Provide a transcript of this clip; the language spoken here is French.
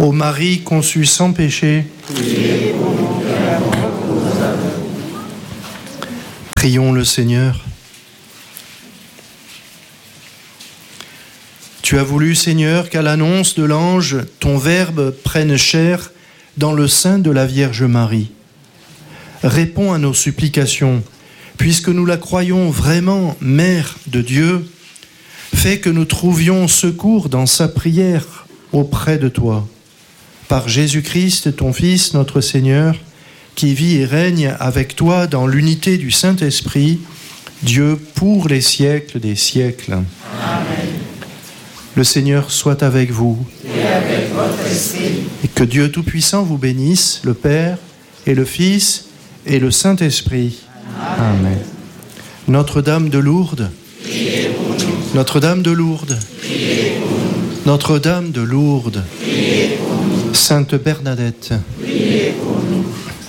Ô Marie conçue sans péché, prions le Seigneur. Tu as voulu, Seigneur, qu'à l'annonce de l'ange, ton Verbe prenne chair dans le sein de la Vierge Marie. Réponds à nos supplications, puisque nous la croyons vraiment Mère de Dieu. Fais que nous trouvions secours dans sa prière auprès de toi. Par Jésus-Christ, ton Fils, notre Seigneur, qui vit et règne avec toi dans l'unité du Saint-Esprit, Dieu pour les siècles des siècles. Amen. Le Seigneur soit avec vous. Et avec votre esprit. Et que Dieu Tout-Puissant vous bénisse, le Père et le Fils et le Saint-Esprit. Amen. Amen. Notre-Dame de Lourdes, priez pour nous. Notre-Dame de Lourdes, Priez pour nous. Notre-Dame de Lourdes, Priez pour nous. Sainte Bernadette, Priez pour nous.